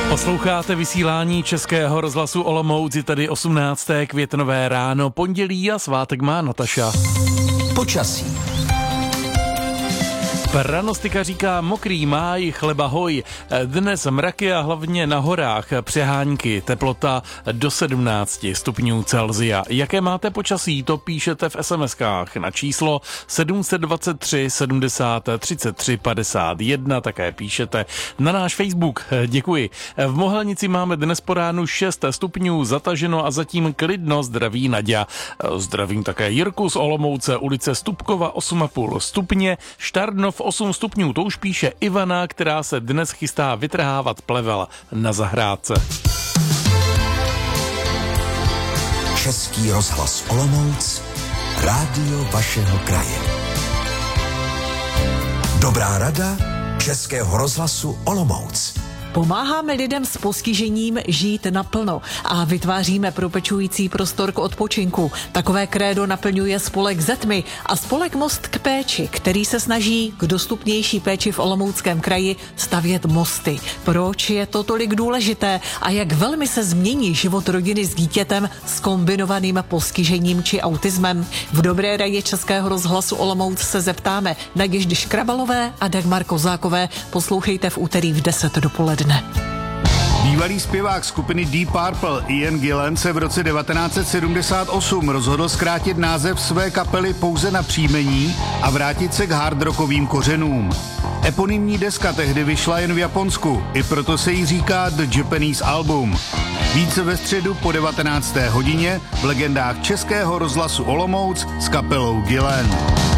Posloucháte vysílání Českého rozhlasu Olomouc, je tady 18. květnové ráno, pondělí a svátek má Nataša. Počasí. Pranostika říká mokrý máj, chleba hoj. Dnes mraky a hlavně na horách přehánky, teplota do 17 stupňů Celsia. Jaké máte počasí, to píšete v SMS-kách na číslo 723 70 33 51, také píšete na náš Facebook. Děkuji. V Mohelnici máme dnes po ránu 6 stupňů, zataženo a zatím klidno, zdraví Naďa. Zdravím také Jirku z Olomouce, ulice Stupkova 8,5 stupně, Štardnov 8 stupňů, to už píše Ivana, která se dnes chystá vytrhávat plevel na zahrádce. Český rozhlas Olomouc, rádio vašeho kraje. Dobrá rada Českého rozhlasu Olomouc. Pomáháme lidem s postižením žít naplno a vytváříme propečující prostor k odpočinku. Takové krédo naplňuje spolek Zetmy a spolek Most k péči, který se snaží k dostupnější péči v Olomouckém kraji stavět mosty. Proč je to tolik důležité a jak velmi se změní život rodiny s dítětem s kombinovaným postižením či autismem? V Dobré radě Českého rozhlasu Olomouc se zeptáme Naděždy Škrabalové a Dagmar Kozákové. Poslouchejte v úterý v 10 dopoledne. Bývalý zpěvák skupiny Deep Purple Ian Gillan se v roce 1978 rozhodl zkrátit název své kapely pouze na příjmení a vrátit se k hardrockovým kořenům. Eponymní deska tehdy vyšla jen v Japonsku, i proto se jí říká The Japanese Album. Více ve středu po 19. hodině v legendách Českého rozhlasu Olomouc s kapelou Gillan.